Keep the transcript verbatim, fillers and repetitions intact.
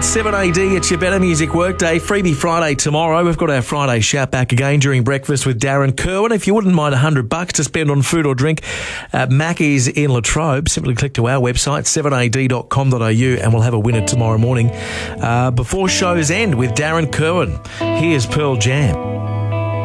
That's seven A D. It's your Better Music Workday. Freebie Friday tomorrow. We've got our Friday shout back again during breakfast with Darren Kerwin. If you wouldn't mind a hundred bucks to spend on food or drink at Mackey's in Latrobe, simply click to our website, seven a d dot com dot a u, and we'll have a winner tomorrow morning. Uh, before shows end with Darren Kerwin, here's Pearl Jam.